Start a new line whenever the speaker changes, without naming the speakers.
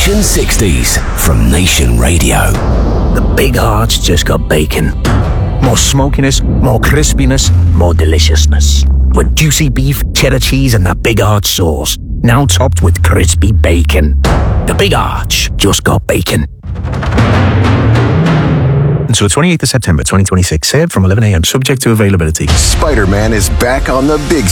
Nation 60s from Nation Radio.
The Big Arch just got bacon. More smokiness, more crispiness, more deliciousness. With juicy beef, cheddar cheese, and that Big Arch sauce. Now topped with crispy bacon. The Big Arch just got bacon.
Until 28th of September 2026, served from 11 a.m. subject to availability.
Spider-Man is back on the big